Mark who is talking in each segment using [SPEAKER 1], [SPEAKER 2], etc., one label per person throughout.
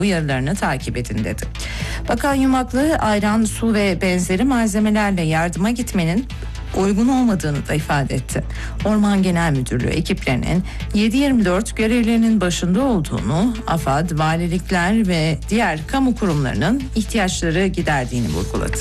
[SPEAKER 1] uyarılarını takip edin dedi. Bakan Yumaklı, ayran, su ve benzeri malzemelerle yardıma gitmenin uygun olmadığını da ifade etti. Orman Genel Müdürlüğü ekiplerinin 7/24 görevlerinin başında olduğunu, AFAD, valilikler ve diğer kamu kurumlarının ihtiyaçları giderdiğini vurguladı.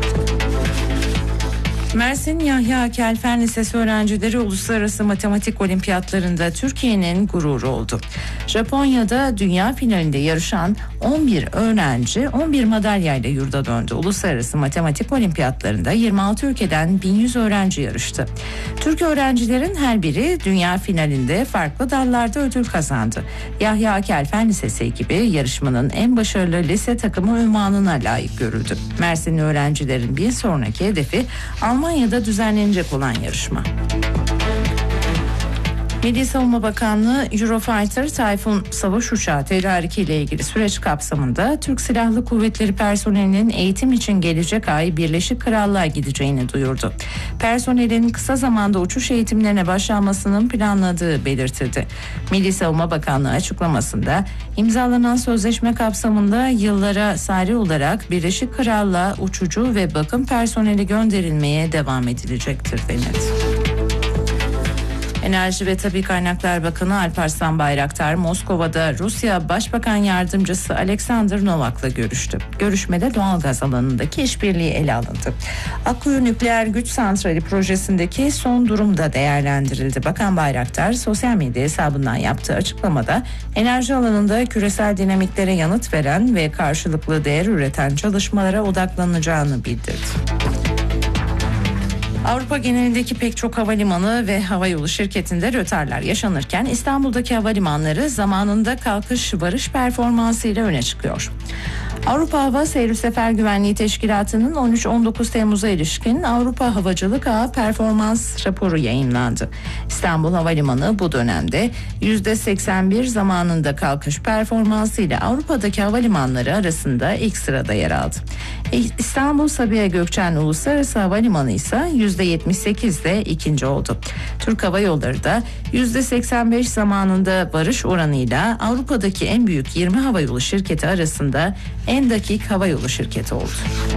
[SPEAKER 1] Mersin Yahya Akel Fen Lisesi öğrencileri Uluslararası Matematik Olimpiyatlarında Türkiye'nin gururu oldu. Japonya'da dünya finalinde yarışan 11 öğrenci 11 madalyayla yurda döndü. Uluslararası Matematik Olimpiyatlarında 26 ülkeden 1100 öğrenci yarıştı. Türk öğrencilerin her biri dünya finalinde farklı dallarda ödül kazandı. Yahya Akel Fen Lisesi ekibi yarışmanın en başarılı lise takımı unvanına layık görüldü. Mersinli öğrencilerin bir sonraki hedefi Almanya'da düzenlenecek olan yarışma. Milli Savunma Bakanlığı Eurofighter Tayfun savaş uçağı tedariki ile ilgili süreç kapsamında Türk Silahlı Kuvvetleri personelinin eğitim için gelecek ay Birleşik Krallığa gideceğini duyurdu. Personelin kısa zamanda uçuş eğitimlerine başlanmasının planladığı belirtildi. Milli Savunma Bakanlığı açıklamasında imzalanan sözleşme kapsamında yıllara sari olarak Birleşik Krallığa uçucu ve bakım personeli gönderilmeye devam edilecektir denildi. Enerji ve Tabii Kaynaklar Bakanı Alparslan Bayraktar, Moskova'da Rusya Başbakan Yardımcısı Alexander Novak'la görüştü. Görüşmede doğalgaz alanındaki işbirliği ele alındı. Akkuyu Nükleer Güç Santrali projesindeki son durum da değerlendirildi. Bakan Bayraktar, sosyal medya hesabından yaptığı açıklamada enerji alanında küresel dinamiklere yanıt veren ve karşılıklı değer üreten çalışmalara odaklanacağını bildirdi. Avrupa genelindeki pek çok havalimanı ve havayolu şirketinde rötarlar yaşanırken İstanbul'daki havalimanları zamanında kalkış varış performansıyla öne çıkıyor. Avrupa Hava Seyir Sefer Güvenliği Teşkilatı'nın 13-19 Temmuz'a ilişkin Avrupa Havacılık Ağı Performans raporu yayınlandı. İstanbul Havalimanı bu dönemde %81 zamanında kalkış performansı ile Avrupa'daki havalimanları arasında ilk sırada yer aldı. İstanbul Sabiha Gökçen Uluslararası Havalimanı ise %78'de ikinci oldu. Türk Hava Yolları da %85 zamanında varış oranıyla Avrupa'daki en büyük 20 havayolu şirketi arasında en dakik havayolu şirketi oldu.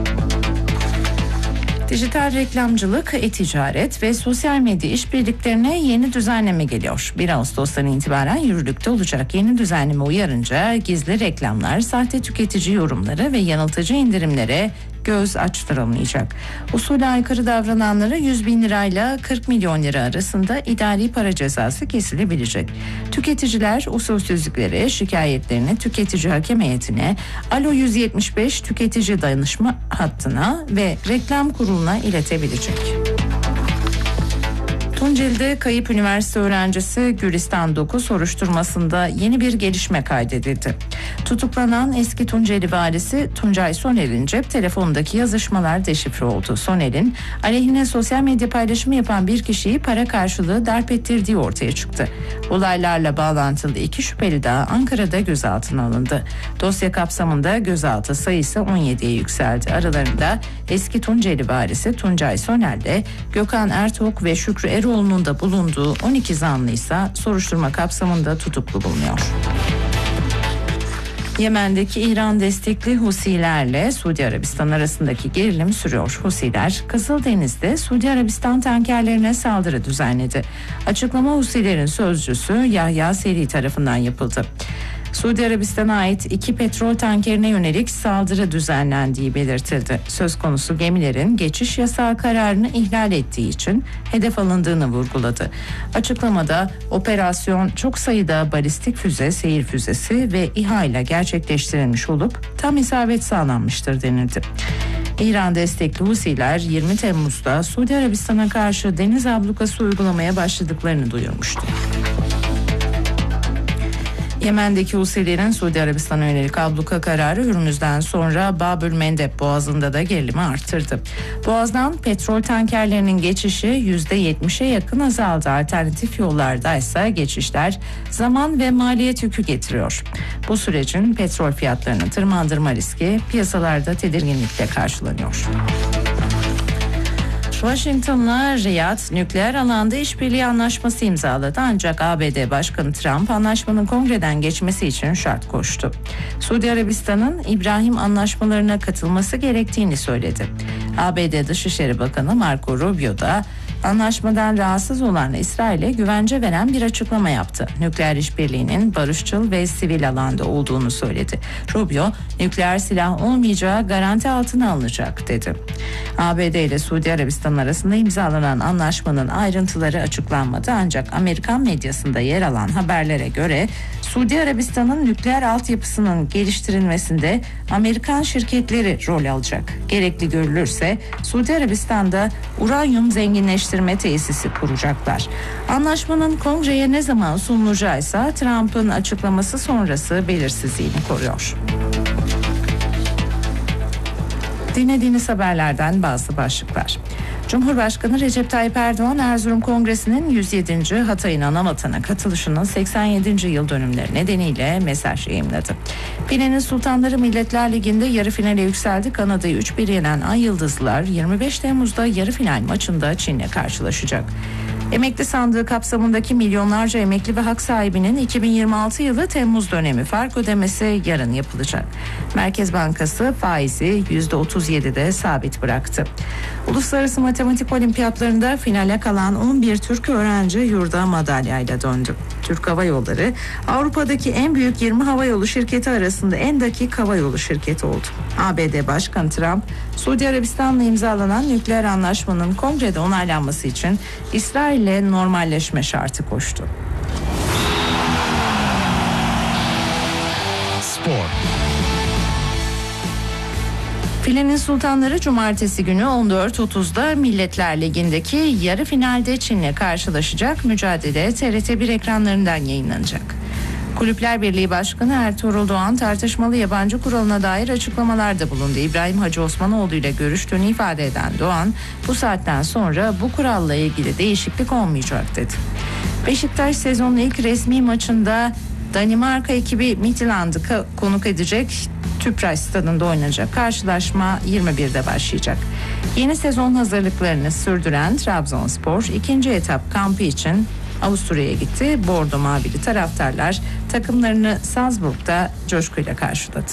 [SPEAKER 1] Dijital reklamcılık, e-ticaret ve sosyal medya işbirliklerine yeni düzenleme geliyor. 1 Ağustos'tan itibaren yürürlükte olacak yeni düzenleme uyarınca gizli reklamlar, sahte tüketici yorumları ve yanıltıcı indirimlere göz açtırılmayacak. Usule aykırı davrananlara 100.000 lirayla 40 milyon lira arasında idari para cezası kesilebilecek. Tüketiciler usulsüzlükleri, şikayetlerini tüketici hakem heyetine, Alo 175 tüketici danışma hattına ve reklam kuruluna iletebilecek. Tunceli'de kayıp üniversite öğrencisi Gülistan Doku soruşturmasında yeni bir gelişme kaydedildi. Tutuklanan eski Tunceli valisi Tuncay Soner'in cep telefonundaki yazışmalar deşifre oldu. Soner'in aleyhine sosyal medya paylaşımı yapan bir kişiyi para karşılığı darp ettirdiği ortaya çıktı. Olaylarla bağlantılı 2 şüpheli daha Ankara'da gözaltına alındı. Dosya kapsamında gözaltı sayısı 17'ye yükseldi. Aralarında eski Tunceli valisi Tuncay Soner'le Gökhan Ertok ve Şükrü Eroğlu'nun da bulunduğu 12 zanlı ise soruşturma kapsamında tutuklu bulunuyor. Yemen'deki İran destekli Husilerle Suudi Arabistan arasındaki gerilim sürüyor. Husiler Kızıldeniz'de Suudi Arabistan tankerlerine saldırı düzenledi. Açıklama Husilerin sözcüsü Yahya Seri tarafından yapıldı. Suudi Arabistan'a ait 2 petrol tankerine yönelik saldırı düzenlendiği belirtildi. Söz konusu gemilerin geçiş yasağı kararını ihlal ettiği için hedef alındığını vurguladı. Açıklamada operasyon çok sayıda balistik füze, seyir füzesi ve İHA ile gerçekleştirilmiş olup tam isabet sağlanmıştır denildi. İran destekli Husiler 20 Temmuz'da Suudi Arabistan'a karşı deniz ablukası uygulamaya başladıklarını duyurmuştu. Yemen'deki Husilerin Suudi Arabistan'a yönelik abluka kararı Hürmüz'den sonra Babül Mendeb Boğazı'nda da gerilimi arttırdı. Boğaz'dan petrol tankerlerinin geçişi %70'e yakın azaldı. Alternatif yollarda ise geçişler zaman ve maliyet yükü getiriyor. Bu sürecin petrol fiyatlarını tırmandırma riski piyasalarda tedirginlikle karşılanıyor. Washington'la Riyad nükleer alanda işbirliği anlaşması imzaladı ancak ABD Başkanı Trump anlaşmanın kongreden geçmesi için şart koştu. Suudi Arabistan'ın İbrahim anlaşmalarına katılması gerektiğini söyledi. ABD Dışişleri Bakanı Marco Rubio da anlaşmadan rahatsız olan İsrail'e güvence veren bir açıklama yaptı. Nükleer işbirliğinin barışçıl ve sivil alanda olduğunu söyledi. Rubio, nükleer silah olmayacağı garanti altına alınacak dedi. ABD ile Suudi Arabistan arasında imzalanan anlaşmanın ayrıntıları açıklanmadı ancak Amerikan medyasında yer alan haberlere göre Suudi Arabistan'ın nükleer altyapısının geliştirilmesinde Amerikan şirketleri rol alacak. Gerekli görülürse Suudi Arabistan'da uranyum zenginleştirme tesisi kuracaklar. Anlaşmanın kongreye ne zaman sunulacağı ise Trump'ın açıklaması sonrası belirsizliğini koruyor. Dinlediğiniz haberlerden bazı başlıklar. Cumhurbaşkanı Recep Tayyip Erdoğan Erzurum Kongresi'nin 107. Hatay'ın Anavatan'a katılışının 87. yıl dönümleri nedeniyle mesaj yayımladı. Pine'nin Sultanları Milletler Ligi'nde yarı finale yükseldi. Kanada'yı 3-1 yenen Ay Yıldızlılar 25 Temmuz'da yarı final maçında Çin'le karşılaşacak. Emekli sandığı kapsamındaki milyonlarca emekli ve hak sahibinin 2026 yılı Temmuz dönemi fark ödemesi yarın yapılacak. Merkez Bankası faizi %37'de sabit bıraktı. Uluslararası Matematik Olimpiyatlarında finale kalan 11 Türk öğrenci yurda madalyayla döndü. Türk Hava Yolları Avrupa'daki en büyük 20 havayolu şirketi arasında en dakik havayolu şirketi oldu. ABD Başkanı Trump, Suudi Arabistan'la imzalanan nükleer anlaşmanın kongrede onaylanması için İsrail'le normalleşme şartı koştu.
[SPEAKER 2] Spor.
[SPEAKER 1] Filenin Sultanları cumartesi günü 14.30'da Milletler Ligi'ndeki yarı finalde Çin'le karşılaşacak. Mücadele TRT1 ekranlarından yayınlanacak. Kulüpler Birliği Başkanı Ertuğrul Doğan tartışmalı yabancı kuralına dair açıklamalarda bulundu. İbrahim Hacı Osmanoğlu ile görüştüğünü ifade eden Doğan, bu saatten sonra bu kuralla ilgili değişiklik olmayacak dedi. Beşiktaş sezonun ilk resmi maçında Danimarka ekibi Midtjylland'ı konuk edecek. Tüpraş stadında oynanacak karşılaşma 21'de başlayacak. Yeni sezon hazırlıklarını sürdüren Trabzonspor ikinci etap kampı için Avusturya'ya gitti. Bordo mavili taraftarlar takımlarını Salzburg'da coşkuyla karşıladı.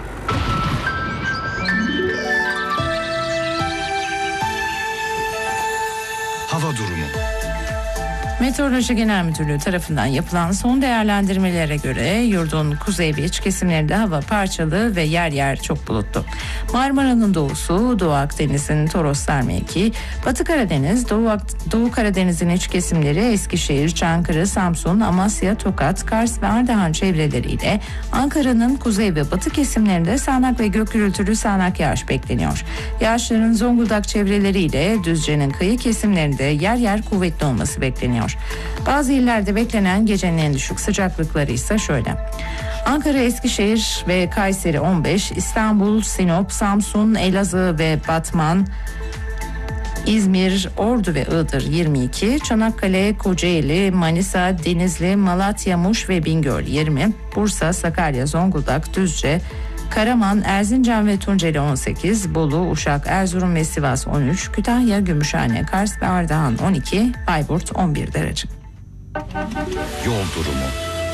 [SPEAKER 2] Hava durumu.
[SPEAKER 1] Meteoroloji Genel Müdürlüğü tarafından yapılan son değerlendirmelere göre yurdun kuzey ve iç kesimlerinde hava parçalı ve yer yer çok bulutlu. Marmara'nın doğusu, Doğu Akdeniz'in Toroslar mevki, Batı Karadeniz, Doğu Karadeniz'in iç kesimleri Eskişehir, Çankırı, Samsun, Amasya, Tokat, Kars ve Ardahan çevreleriyle Ankara'nın kuzey ve batı kesimlerinde sağanak ve gök gürültülü sağanak yağış bekleniyor. Yağışların Zonguldak çevreleriyle Düzce'nin kıyı kesimlerinde yer yer kuvvetli olması bekleniyor. Bazı illerde beklenen gecenin en düşük sıcaklıkları ise şöyle: Ankara, Eskişehir ve Kayseri 15, İstanbul, Sinop, Samsun, Elazığ ve Batman, İzmir, Ordu ve Iğdır 22, Çanakkale, Kocaeli, Manisa, Denizli, Malatya, Muş ve Bingöl 20, Bursa, Sakarya, Zonguldak, Düzce, Karaman, Erzincan ve Tunceli 18, Bolu, Uşak, Erzurum ve Sivas 13, Kütahya, Gümüşhane, Kars ve Ardahan 12, Bayburt 11 derece.
[SPEAKER 2] Yol durumu.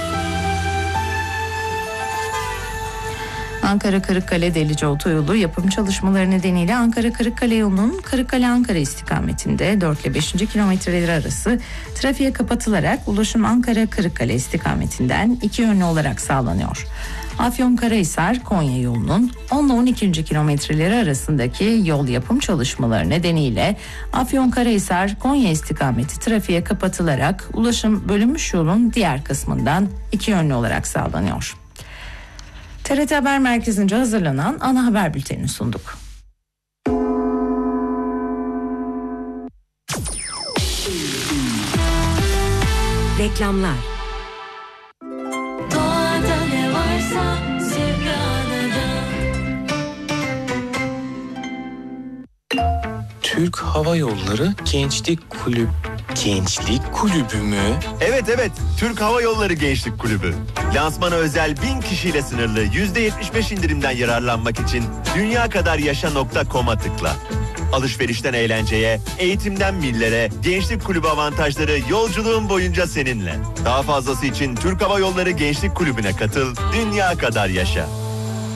[SPEAKER 1] Ankara-Kırıkkale Delice Otoyolu yapım çalışmaları nedeniyle Ankara-Kırıkkale yolunun Kırıkkale-Ankara istikametinde 4 ile 5. kilometreleri arası trafiğe kapatılarak ulaşım Ankara-Kırıkkale istikametinden iki yönlü olarak sağlanıyor. Afyonkarahisar Konya yolunun 10 ile 12. kilometreleri arasındaki yol yapım çalışmaları nedeniyle Afyonkarahisar Konya istikameti trafiğe kapatılarak ulaşım bölünmüş yolun diğer kısmından iki yönlü olarak sağlanıyor. TRT Haber Merkezi'nce hazırlanan ana haber bültenini sunduk.
[SPEAKER 3] Reklamlar.
[SPEAKER 4] Doğada ne varsa Sübyana'da.
[SPEAKER 5] Türk Hava Yolları Gençlik Kulübü mü?
[SPEAKER 6] Evet, Türk Hava Yolları Gençlik Kulübü. Lansmana özel 1000 kişiyle sınırlı %75 indirimden yararlanmak için dünyakadaryaşa.com'a tıkla. Alışverişten eğlenceye, eğitimden millere, Gençlik Kulübü avantajları yolculuğun boyunca seninle. Daha fazlası için Türk Hava Yolları Gençlik Kulübü'ne katıl, dünya kadar yaşa.